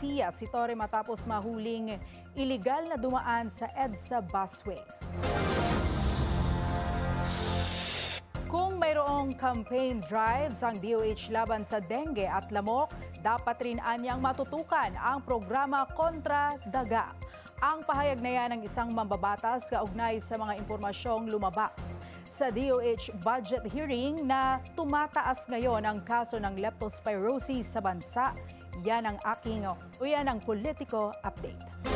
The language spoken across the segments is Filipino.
Garcia si Torre matapos mahuling iligal na dumaan sa EDSA busway. Kung mayroong campaign drives ang DOH laban sa dengue at lamok, dapat rin anyang matutukan ang programa kontra daga. Ang pahayag na yan ng isang mambabatas kaugnay sa mga impormasyong lumabas sa DOH budget hearing na tumataas ngayon ang kaso ng leptospirosis sa bansa. Yan ang politiko update.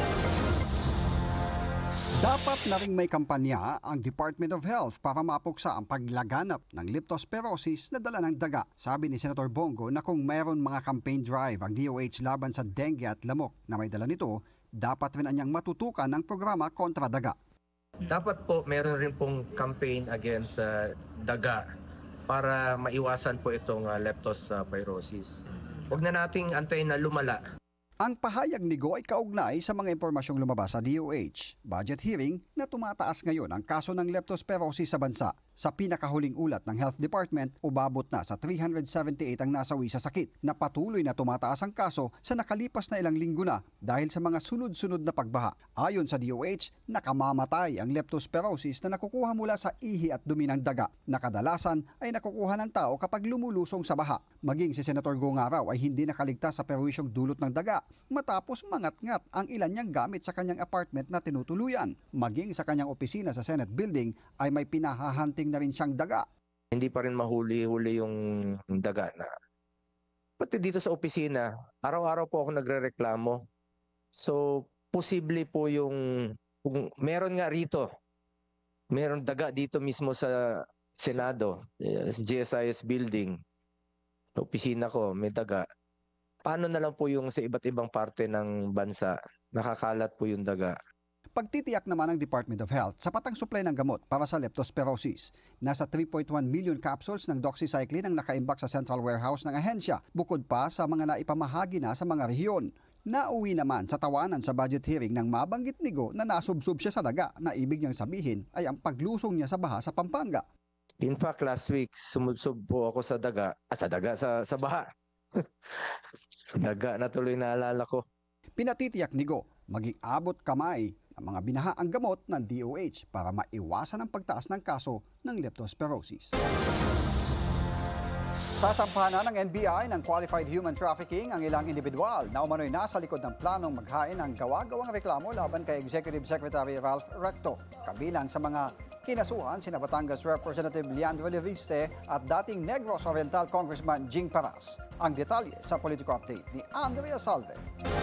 Dapat na ring may kampanya ang Department of Health para mapuksa ang paglaganap ng leptospirosis na dala ng daga. Sabi ni Senator Bongo na kung mayroon mga campaign drive ang DOH laban sa dengue at lamok na may dala nito, dapat rin anyang matutukan ang programa kontra daga. Dapat po meron rin pong campaign against daga para maiwasan po itong leptospirosis. Huwag na nating antayin na lumala. Ang pahayag ni Go ay kaugnay sa mga impormasyong lumabas sa DOH budget hearing na tumataas ngayon ang kaso ng leptospirosis sa bansa. Sa pinakahuling ulat ng Health Department, umabot na sa 378 ang nasawi sa sakit na patuloy na tumataas ang kaso sa nakalipas na ilang linggo na dahil sa mga sunod-sunod na pagbaha. Ayon sa DOH, nakamamatay ang leptospirosis na nakukuha mula sa ihi at dumi ng daga na kadalasan ay nakukuha ng tao kapag lumulusong sa baha. Maging si Senator Go nga raw ay hindi nakaligtas sa perwisyong dulot ng daga matapos mangat-ngat ang ilan niyang gamit sa kanyang apartment na tinutuluyan. Maging sa kanyang opisina sa Senate Building ay may pinahahanting na rin siyang daga. Hindi pa rin mahuli-huli yung daga na. Pati dito sa opisina, araw-araw po ako nagrereklamo. So, posible po kung meron nga rito, meron daga dito mismo sa Senado, sa GSIS building, sa opisina ko, may daga. Paano na lang po yung sa iba't ibang parte ng bansa, nakakalat po yung daga. Pagtitiyak naman ng Department of Health sa patang supply ng gamot para sa leptospirosis. Nasa 3.1 million capsules ng doxycycline ang nakaimbak sa central warehouse ng ahensya, bukod pa sa mga naipamahagi na sa mga rehiyon. Nauwi naman sa tawanan sa budget hearing ng mabanggit ni Go na nasubsob siya sa daga na ibig niyang sabihin ay ang paglusong niya sa baha sa Pampanga. In fact, last week, sumubsob po ako sa baha. Daga na tuloy naalala ko. Pinatitiyak ni Go, maging abot kamay ang mga binahaang gamot ng DOH para maiwasan ang pagtaas ng kaso ng leptospirosis. Sasampahan na ng NBI ng qualified human trafficking ang ilang individual na umano'y nasa likod ng planong maghain ng gawa-gawang reklamo laban kay Executive Secretary Ralph Recto. Kabilang sa mga kinasuhan sina Batangas Representative Leandro Leviste at dating Negros Oriental Congressman Jing Paras. Ang detalye sa Politico Update ni Andrea Salve.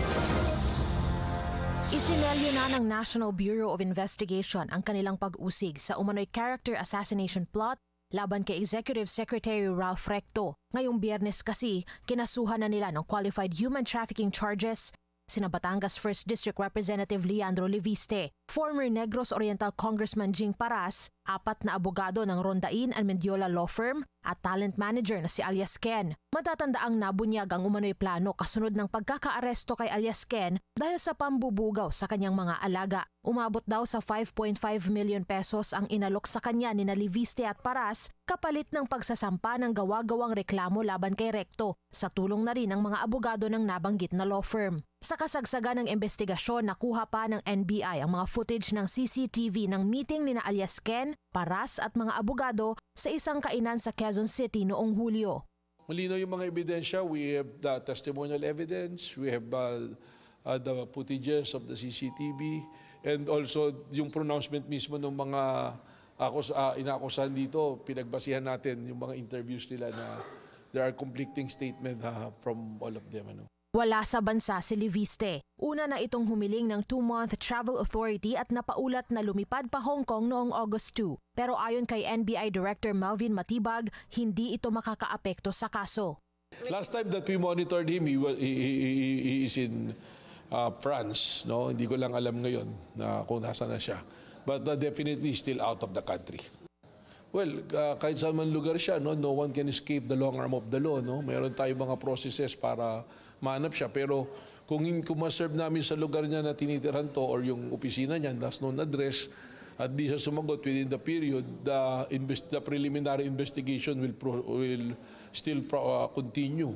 Isinelyo na ng National Bureau of Investigation ang kanilang pag-usig sa umano'y character assassination plot laban kay Executive Secretary Ralph Recto. Ngayong Biyernes kasi, kinasuhan na nila ng qualified human trafficking charges sina Batangas 1st District Representative Leandro Leviste, former Negros Oriental Congressman Jing Paras, 4 na abogado ng Rondain and Mendiola Law Firm at talent manager na si Alias Ken. Matatandaang nabunyag ang umano'y plano kasunod ng pagkakaaresto kay Alias Ken dahil sa pambubugaw sa kanyang mga alaga. Umabot daw sa 5.5 million pesos ang inalok sa kanya ni Leviste at Paras kapalit ng pagsasampa ng gawa-gawang reklamo laban kay Recto sa tulong na rin ng mga abogado ng nabanggit na law firm. Sa kasagsagan ng investigasyon, nakuha pa ng NBI ang mga footage ng CCTV ng meeting ni Alias Ken, Paras at mga abogado sa isang kainan sa Quezon City noong Hulyo. Malinaw yung mga ebidensya. We have the testimonial evidence, we have the footages of the CCTV, and also yung pronouncement mismo ng mga inaakusahan dito, pinagbasihan natin yung mga interviews nila na there are conflicting statements from all of them. Wala sa bansa si Leviste. Una na itong humiling ng 2-month travel authority at napaulat na lumipad pa Hong Kong noong August 2. Pero ayon kay NBI Director Melvin Matibag, hindi ito makakaapekto sa kaso. Last time that we monitored him, he is in France. No? Hindi ko lang alam ngayon na kung nasa na siya. But definitely still out of the country. Well, kahit saan man lugar siya, no one can escape the long arm of the law. No? Mayroon tayong mga processes para mahanap siya. Pero kung ma-serve namin sa lugar niya na tinitirhan to or yung opisina niya, last known address, at di siya sumagot within the period, the preliminary investigation will still continue.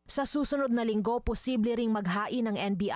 Sa susunod na linggo, posible ring maghain ng NBI